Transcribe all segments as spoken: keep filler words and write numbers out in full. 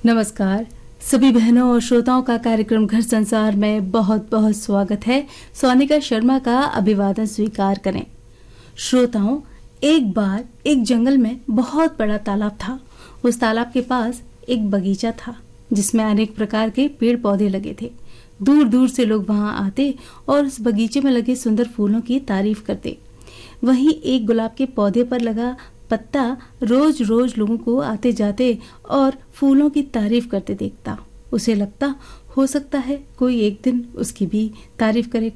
नमस्कार सभी बहनों और श्रोताओं का कार्यक्रम घर संसार में बहुत बहुत स्वागत है। सोनिका शर्मा का अभिवादन स्वीकार करें। श्रोताओं, एक बार एक जंगल में बहुत बड़ा तालाब था। उस तालाब के पास एक बगीचा था जिसमें अनेक प्रकार के पेड़ पौधे लगे थे। दूर दूर से लोग वहां आते और उस बगीचे में लगे सुंदर फूलों की तारीफ करते। वहीं एक गुलाब के पौधे पर लगा पत्ता रोज रोज लोगों को आते जाते और फूलों की तारीफ करते देखता। उसे लगता हो सकता है कोई एक दिन उसकी भी तारीफ करे,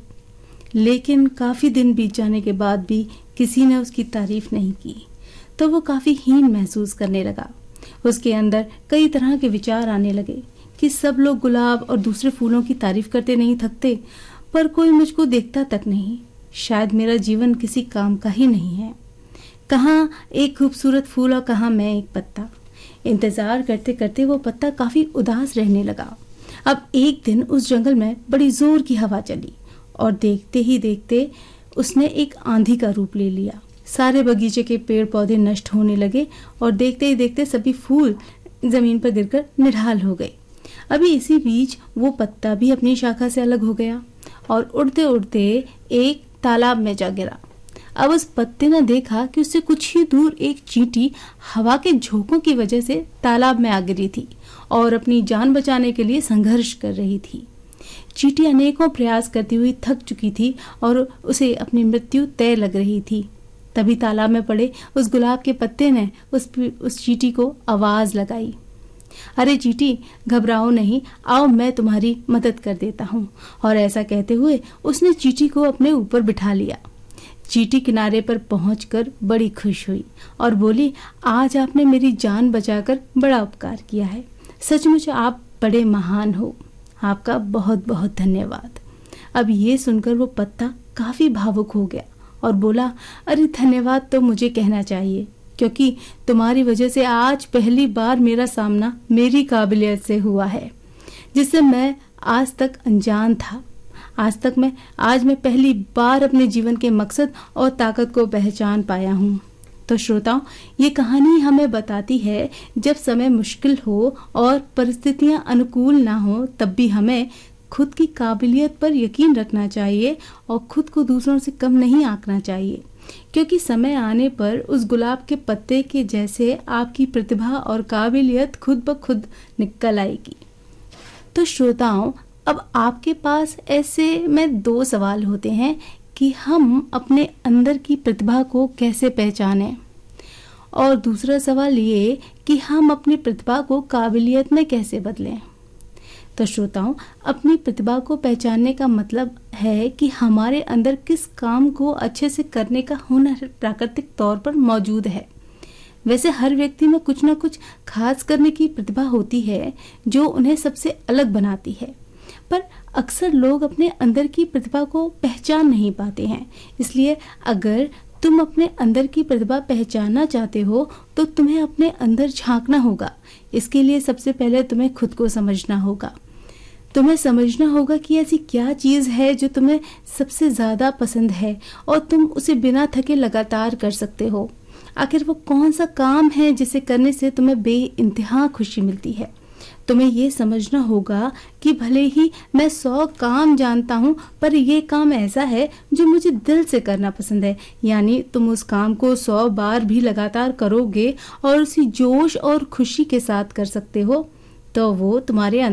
लेकिन काफी दिन बीत जाने के बाद भी किसी ने उसकी तारीफ नहीं की तो वो काफी हीन महसूस करने लगा। उसके अंदर कई तरह के विचार आने लगे कि सब लोग गुलाब और दूसरे फूलों की तारीफ करते नहीं थकते, पर कोई मुझको देखता तक नहीं। शायद मेरा जीवन किसी काम का ही नहीं है। कहाँ एक खूबसूरत फूल और कहाँ मैं एक पत्ता। इंतजार करते करते वो पत्ता काफी उदास रहने लगा। अब एक दिन उस जंगल में बड़ी जोर की हवा चली और देखते ही देखते उसने एक आंधी का रूप ले लिया। सारे बगीचे के पेड़ पौधे नष्ट होने लगे और देखते ही देखते सभी फूल जमीन पर गिरकर निढाल हो गए। अभी इसी बीच वो पत्ता भी अपनी शाखा से अलग हो गया और उड़ते उड़ते एक तालाब में जा गिरा। अब उस पत्ते ने देखा कि उससे कुछ ही दूर एक चींटी हवा के झोंकों की वजह से तालाब में आ गिरी थी और अपनी जान बचाने के लिए संघर्ष कर रही थी। चींटी अनेकों प्रयास करती हुई थक चुकी थी और उसे अपनी मृत्यु तय लग रही थी। तभी तालाब में पड़े उस गुलाब के पत्ते ने उस उस चींटी को आवाज लगाई, अरे चींटी, घबराओ नहीं, आओ मैं तुम्हारी मदद कर देता हूँ। और ऐसा कहते हुए उसने चींटी को अपने ऊपर बिठा लिया। चींटी किनारे पर पहुंचकर बड़ी खुश हुई और बोली, आज आपने मेरी जान बचाकर बड़ा उपकार किया है। सचमुच आप बड़े महान हो। आपका बहुत बहुत धन्यवाद। अब ये सुनकर वो पत्ता काफी भावुक हो गया और बोला, अरे धन्यवाद तो मुझे कहना चाहिए, क्योंकि तुम्हारी वजह से आज पहली बार मेरा सामना मेरी काबिलियत से हुआ है, जिससे मैं आज तक अनजान था। आज तक मैं आज मैं पहली बार अपने जीवन के मकसद और ताकत को पहचान पाया हूँ। तो श्रोताओं, ये कहानी हमें बताती है जब समय मुश्किल हो और परिस्थितियां अनुकूल ना हो, तब भी हमें खुद की काबिलियत पर यकीन रखना चाहिए और खुद को दूसरों से कम नहीं आंकना चाहिए, क्योंकि समय आने पर उस गुलाब के पत्ते के जैसे आपकी प्रतिभा और काबिलियत खुद ब खुद निकल आएगी। तो श्रोताओं, अब आपके पास ऐसे में दो सवाल होते हैं कि हम अपने अंदर की प्रतिभा को कैसे पहचानें, और दूसरा सवाल ये कि हम अपनी प्रतिभा को काबिलियत में कैसे बदलें। तो श्रोताओं, अपनी प्रतिभा को पहचानने का मतलब है कि हमारे अंदर किस काम को अच्छे से करने का हुनर प्राकृतिक तौर पर मौजूद है। वैसे हर व्यक्ति में कुछ न कुछ खास करने की प्रतिभा होती है जो उन्हें सबसे अलग बनाती है, पर अक्सर लोग अपने अंदर की प्रतिभा को पहचान नहीं पाते हैं। इसलिए अगर तुम अपने अंदर की प्रतिभा पहचानना चाहते हो तो तुम्हें अपने अंदर झांकना होगा। इसके लिए सबसे पहले तुम्हें खुद को समझना होगा। तुम्हें समझना होगा कि ऐसी क्या चीज है जो तुम्हें सबसे ज्यादा पसंद है और तुम उसे बिना थके लगातार कर सकते हो। आखिर वो कौन सा काम है जिसे करने से तुम्हें बेइंतहा खुशी मिलती है। तुम्हें ये समझना होगा कि भले ही मैं सौ काम जानता हूँ, पर ये काम ऐसा है जो मुझे दिल से करना पसंद है। यानी तुम उस काम को सौ बार भी लगातार करोगे और उसी जोश और खुशी के साथ कर सकते हो, तो वो तुम्हारे